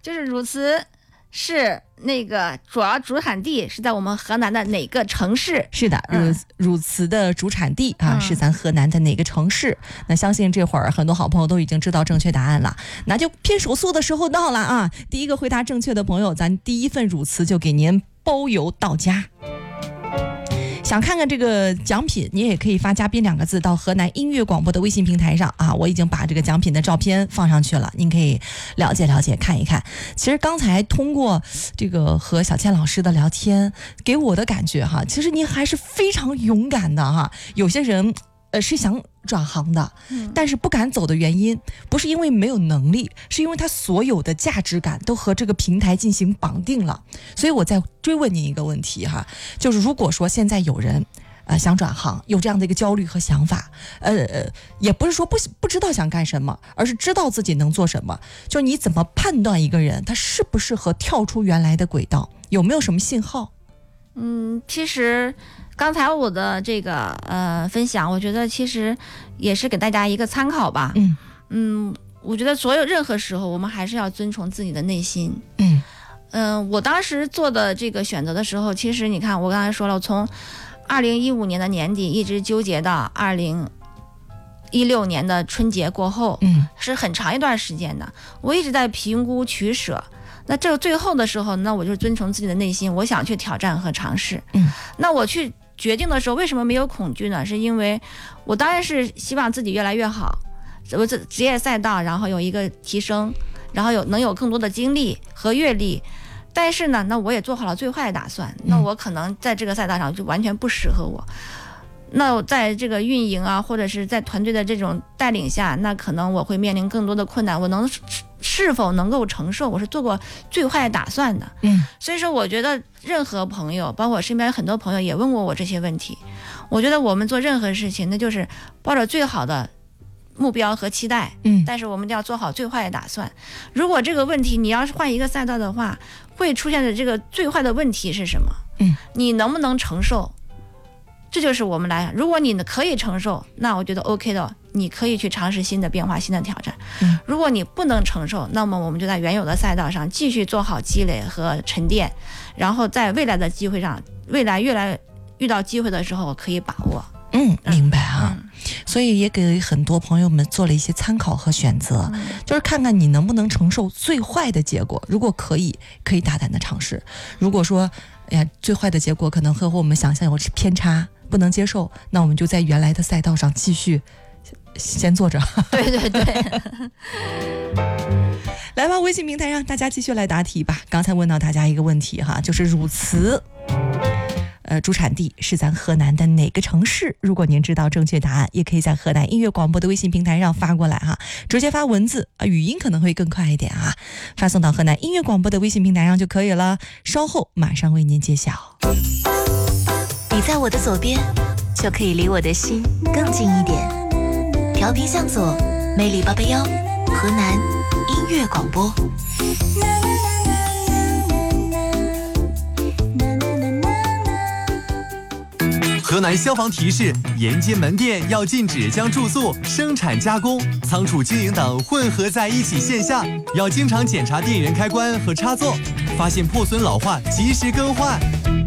就是乳瓷是那个主要主产地是在我们河南的哪个城市？ 是的，乳瓷的主产地啊，是咱河南的哪个城市？那相信这会儿很多好朋友都已经知道正确答案了，那就拼手速的时候到了啊！第一个回答正确的朋友，咱第一份乳瓷就给您包邮到家。想看看这个奖品，你也可以发嘉宾2个字到河南音乐广播的微信平台上啊，我已经把这个奖品的照片放上去了，您可以了解了解看一看。其实刚才通过这个和小倩老师的聊天，给我的感觉哈，其实您还是非常勇敢的哈。有些人是想转行的，但是不敢走的原因不是因为没有能力，是因为他所有的价值感都和这个平台进行绑定了。所以我再追问您一个问题哈，就是如果说现在有人想转行，有这样的一个焦虑和想法，也不是说不知道想干什么，而是知道自己能做什么。就是你怎么判断一个人他适不适合跳出原来的轨道，有没有什么信号？ 其实刚才我的这个分享，我觉得其实也是给大家一个参考吧。我觉得任何时候我们还是要遵从自己的内心。我当时做的这个选择的时候，其实你看我刚才说了，我从2015年的年底一直纠结到2016年的春节过后，是很长一段时间的，我一直在评估取舍。那这个最后的时候，那我就遵从自己的内心，我想去挑战和尝试。那我去决定的时候，为什么没有恐惧呢？是因为我当然是希望自己越来越好，我这职业赛道然后有一个提升，然后能有更多的经历和阅历。但是呢，那我也做好了最坏的打算，那我可能在这个赛道上就完全不适合我。那我在这个运营啊，或者是在团队的这种带领下，那可能我会面临更多的困难，我是否能够承受，我是做过最坏打算的。所以说我觉得任何朋友，包括我身边很多朋友也问过我这些问题，我觉得我们做任何事情，那就是抱着最好的目标和期待，但是我们要做好最坏的打算。如果这个问题你要是换一个赛道的话，会出现的这个最坏的问题是什么？你能不能承受？这就是我们来，如果你可以承受，那我觉得 OK 的，你可以去尝试新的变化、新的挑战。如果你不能承受，那么我们就在原有的赛道上继续做好积累和沉淀，然后在未来的机会上，未来越来遇到机会的时候可以把握。 明白啊。所以也给很多朋友们做了一些参考和选择，就是看看你能不能承受最坏的结果。如果可以大胆的尝试。如果说最坏的结果可能和我们想象有偏差，不能接受，那我们就在原来的赛道上继续先做着。 对来吧，微信平台上大家继续来答题吧。刚才问到大家一个问题哈，就是乳瓷主产地是咱河南的哪个城市？如果您知道正确答案，也可以在河南音乐广播的微信平台上发过来哈，直接发文字语音可能会更快一点啊，发送到河南音乐广播的微信平台上就可以了。稍后马上为您揭晓。 你在我的左边，就可以离我的心更近一点。调频向左，魅力881，河南音乐广播。 河南消防提示：沿街门店要禁止将住宿、生产加工、仓储经营等混合在一起线下，要经常检查电源开关和插座，发现破损老化及时更换。